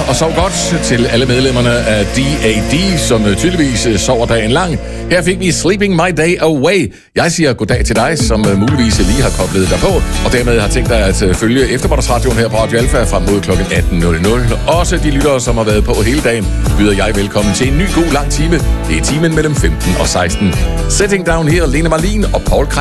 og sov godt til alle medlemmerne af DAD, som tydeligvis sover dagen lang. Her fik vi Sleeping My Day Away. Jeg siger goddag til dig, som muligvis lige har koblet dig på, og dermed har tænkt dig at følge Eftermiddagsradioen her på Radio Alfa frem mod kl. 18.00. Også de lyttere, som har været på hele dagen, byder jeg velkommen til en ny god lang time. Det er timen mellem 15 og 16. Setting Down her, Lene Marlin og Paul